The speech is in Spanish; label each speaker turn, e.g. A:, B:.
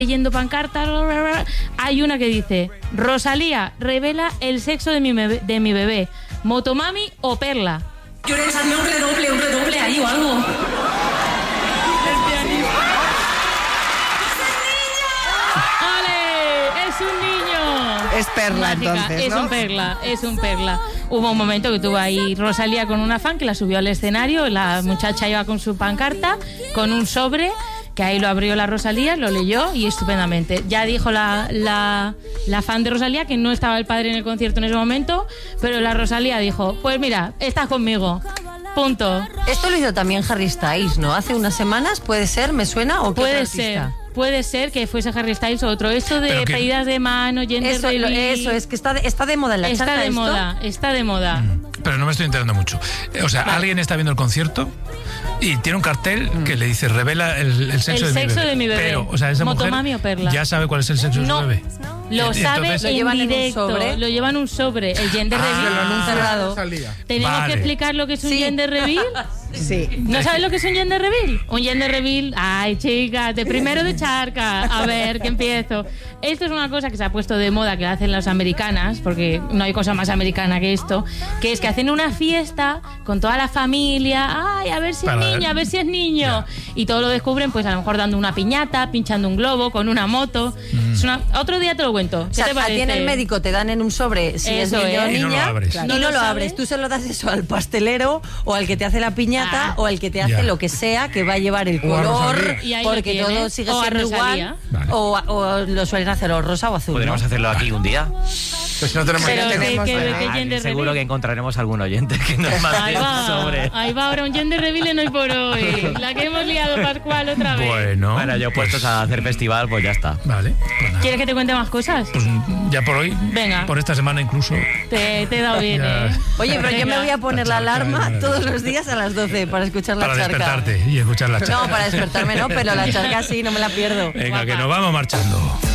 A: leyendo pancartas, hay una que dice: Rosalía revela el sexo de mi bebé, Motomami o Perla.
B: Quiero echarme un redoble ahí o algo.
A: ¡Ole! ¡Es un niño!
C: Es Perla,
A: Mágica.
C: entonces, ¿no?
A: Es un perla. Hubo un momento que tuvo ahí Rosalía con una fan que la subió al escenario, la muchacha iba con su pancarta, con un sobre, que ahí lo abrió la Rosalía, lo leyó y estupendamente. Ya dijo la fan de Rosalía que no estaba el padre en el concierto en ese momento, pero la Rosalía dijo: pues mira, estás conmigo. Punto.
C: Esto lo hizo también Harry Styles, ¿no? Hace unas semanas, ¿puede ser? ¿Me suena? ¿O qué
A: Puede
C: otro
A: ser.
C: artista?
A: Puede ser que fuese Harry Styles o otro. Esto de
D: que...
A: pedidas de mano, gender reveal.
C: Eso, es que está de moda en la
A: Está
C: charla
A: de
C: esto.
A: moda, está de moda.
D: Pero no me estoy enterando mucho. O sea,
A: Vale.
D: alguien está viendo el concierto y tiene un cartel que le dice: revela el sexo,
A: de mi bebé.
D: Pero, o sea, esa
A: Motomami
D: mujer
A: o Perla.
D: ya sabe cuál es el sexo de
A: No.
D: su bebé.
A: Lo sabe
D: Entonces,
C: Lo
A: en
C: llevan en un
A: directo.
C: sobre.
A: Lo llevan en un sobre. El gender reveal.
C: cerrado.
A: ¿Tenemos
D: Vale.
A: que explicar lo que es un
C: Sí.
A: gender reveal?
C: Sí.
A: ¿No sabes lo que es un gender reveal? Un gender reveal, ay chicas, de primero de charca, a ver, que empiezo. Esto es una cosa que se ha puesto de moda, que la hacen las americanas, porque no hay cosa más americana que esto, que es que hacen una fiesta con toda la familia, ay, a ver si es
D: Para-
A: niña, a ver si es niño. Y todo lo descubren, pues a lo mejor dando una piñata, pinchando un globo, con una moto. Es otro día te lo cuento.
C: O
A: ¿Qué
C: sea,
A: te
C: a ti
A: parece?
C: en el médico te dan en un sobre si
A: Eso
C: es niño o
A: es.
D: Y no lo
C: niña
D: abres.
C: y
A: ¿No
C: no
A: lo
C: lo
A: sabes?
C: abres. Tú se lo das eso al pastelero o al que te hace la piñata o al que te hace
D: Ya.
C: lo que sea que va a llevar el
E: O a
C: color
E: Rosalía.
A: Y ahí lo
C: porque
A: tienes.
C: todo sigue
A: O a
C: siendo igual
A: Rosalía.
D: Vale.
C: o lo suelen hacer o rosa o azul.
F: Podríamos
C: ¿no?
F: hacerlo aquí un día.
E: Pues si no tenemos
A: Pero
E: ya
A: ¿qué
E: tenemos.
A: gender
F: Seguro
A: reveal?
F: que encontraremos algún oyente que nos mande un sobre.
A: Ahí va ahora un gender reveal en Hoy por Hoy. La que hemos liado, Pascual, otra vez.
D: Bueno,
F: Bueno, yo puestos a hacer festival, pues ya está.
D: Vale, pues nada.
A: ¿Quieres que te cuente más cosas?
D: Pues ya por hoy,
A: Venga.
D: por esta semana incluso.
A: Te he dado bien,
D: Ya.
A: ¿eh?
C: Oye, pero yo me
A: Venga.
C: voy a poner la
D: La charca,
C: alarma
D: madre.
C: todos los días a las 12 para escuchar la
D: Para
C: charca.
D: despertarte y escuchar la charla.
C: No, para despertarme no, pero la charca sí, no me la pierdo.
D: Venga, que
A: Guapa.
D: nos vamos marchando.